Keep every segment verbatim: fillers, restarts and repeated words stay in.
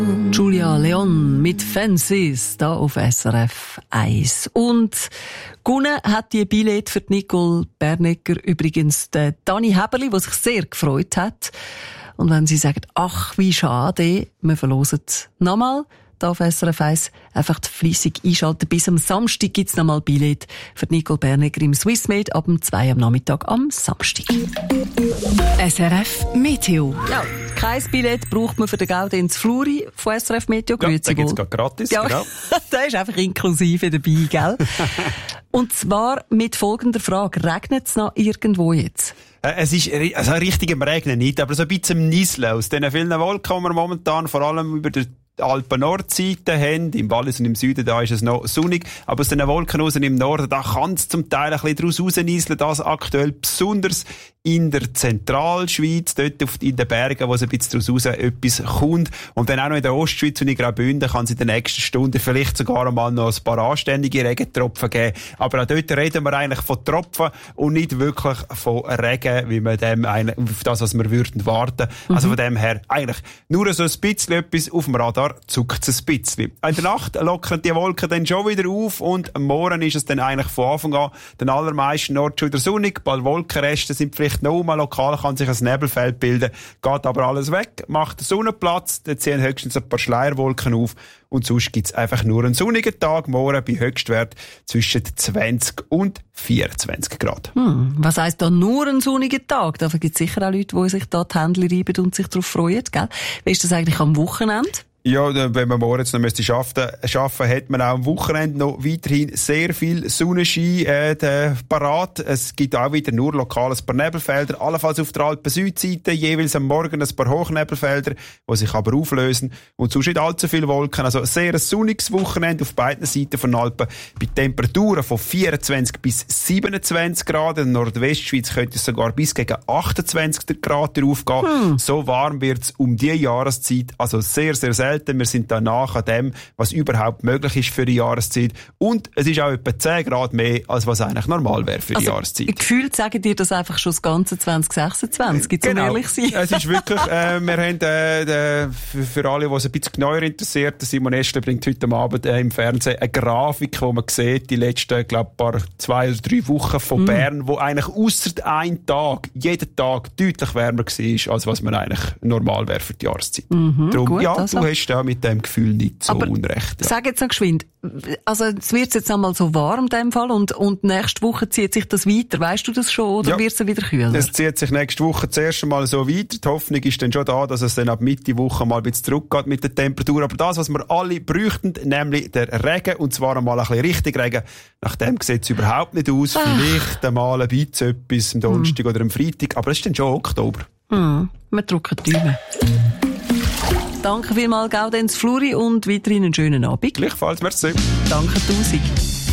Julia Leon mit Fences, da auf S R F eins. Und gewonnen hat die Billett für Nicole Bernegger übrigens der Dani Heberli, der sich sehr gefreut hat. Und wenn Sie sagen, ach, wie schade, wir verlosen nochmal da auf S R F eins, einfach fleissig einschalten. Bis am Samstag gibt's nochmal Billett für Nicole Bernegger im Swissmade ab dem zwei am Nachmittag am Samstag. S R F Meteo. Ja, kein Billett braucht man für den Gaudenz Fluri von S R F Meteo. Ja, Grüezi da gibt's wohl. gerade gratis, ja, genau. Der ist einfach inklusive dabei, gell? Und zwar mit folgender Frage. Regnet es noch irgendwo jetzt? Äh, es ist, also richtig im Regnen nicht, aber so ein bisschen im Nieseln. Aus diesen vielen Wolken, die wir momentan vor allem über der Alpen-Nordseite haben, im Wallis und im Süden, da ist es noch sonnig, aber aus den Wolken raus im Norden, da kann es zum Teil ein bisschen draus rausnieseln, das aktuell besonders in der Zentralschweiz, dort auf, in den Bergen, wo es ein bisschen draus raus etwas kommt. Und dann auch noch in der Ostschweiz und in Graubünden kann es in den nächsten Stunden vielleicht sogar einmal noch ein paar anständige Regentropfen geben. Aber auch dort reden wir eigentlich von Tropfen und nicht wirklich von Regen, wie man dem eigentlich, auf das, was wir würden warten. Mhm. Also von dem her eigentlich nur so ein bisschen etwas auf dem Radar, zuckt es ein bisschen. In der Nacht lockern die Wolken dann schon wieder auf und am Morgen ist es dann eigentlich von Anfang an den allermeisten Orten schon wieder sonnig. Ein paar Wolkenreste sind vielleicht noch mal lokal, kann sich ein Nebelfeld bilden, geht aber alles weg, macht den Sonnenplatz, dann ziehen höchstens ein paar Schleierwolken auf und sonst gibt's einfach nur einen sonnigen Tag, morgen bei Höchstwert zwischen zwanzig und vierundzwanzig Grad. Hm, was heisst da nur ein sonniger Tag? Da gibt es sicher auch Leute, die sich da die Hände reiben und sich darauf freuen, gell? Wie ist das eigentlich am Wochenende? Ja, wenn man morgen jetzt noch müsste schaffen, schaffen, hat man auch am Wochenende noch weiterhin sehr viel Sonnenschein äh, parat. Es gibt auch wieder nur lokal ein paar Nebelfelder, allenfalls auf der Alpen-Südseite, jeweils am Morgen ein paar Hochnebelfelder, die sich aber auflösen. Und sonst nicht allzu viele Wolken. Also sehr ein sonniges Wochenende auf beiden Seiten von Alpen. Bei Temperaturen von vierundzwanzig bis siebenundzwanzig Grad. In der Nordwestschweiz könnte es sogar bis gegen achtundzwanzig Grad aufgehen. Hm. So warm wird es um die Jahreszeit. Also sehr, sehr selten. Wir sind da nach an dem, was überhaupt möglich ist für die Jahreszeit. Und es ist auch etwa zehn Grad mehr, als was eigentlich normal wäre für die also, Jahreszeit. Gefühlt sagen dir das einfach schon das ganze zwanzig sechsundzwanzig, gibt es genau. um ehrlich sein. Es ist wirklich, äh, wir haben äh, für, für alle, die es ein bisschen genauer interessiert, Simon Estler bringt heute Abend äh, im Fernsehen eine Grafik, wo man sieht, die letzten, glaube paar zwei oder drei Wochen von mm. Bern, wo eigentlich ausser ein Tag, jeden Tag deutlich wärmer war, als was man eigentlich normal wäre für die Jahreszeit. Mhm, Darum, gut, ja, also. du hast da mit dem Gefühl nicht so aber unrecht. Ja. Sag jetzt noch geschwind, also es wird jetzt einmal so warm in dem Fall und, und nächste Woche zieht sich das weiter. Weißt du das schon oder ja. wird es wieder kühler? Es zieht sich nächste Woche zuerst einmal so weiter. Die Hoffnung ist dann schon da, dass es dann ab Mitte Woche mal ein bisschen zurückgeht mit der Temperatur. Aber das, was wir alle bräuchten, nämlich der Regen, und zwar einmal ein bisschen richtig Regen, nach dem sieht es überhaupt nicht aus. Ach. Vielleicht einmal ein bisschen etwas am Donnerstag hm. oder am Freitag, aber es ist dann schon Oktober. Hm. Wir drücken die Daumen. Danke vielmals, Gaudenz Fluri, und weiterhin einen schönen Abend. Gleichfalls, merci. Danke tausend.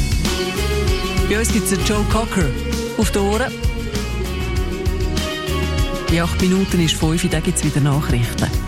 Bei uns gibt es den Joe Cocker auf die Ohren. In acht Minuten ist fünf, da gibt es wieder Nachrichten.